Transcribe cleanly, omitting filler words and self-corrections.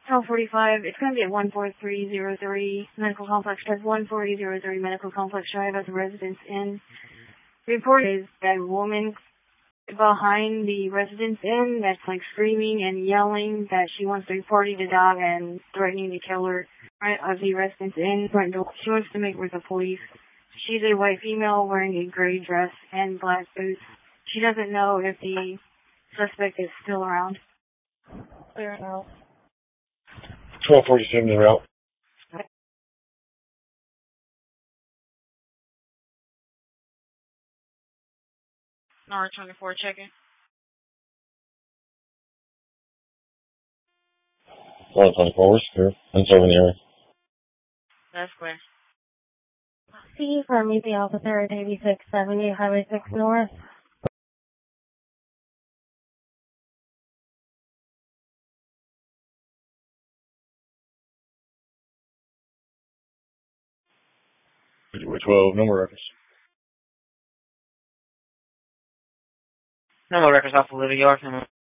1245, it's going to be at 14303 Medical Complex Drive, 14303 Medical Complex Drive at the Residence Inn. The report is that a woman behind the Residence Inn that's like screaming and yelling that she wants the party to die and threatening to kill her right of the Residence Inn front door. She wants to make with the police. She's a white female wearing a gray dress and black boots. She doesn't know if the suspect is still around. Clear now. 1247 en route. Number 24 checking. 124 is clear. And so in the area. That's clear. C from the officer at 8670 Highway 6 North. February 12, no more records. No more records off of Living York.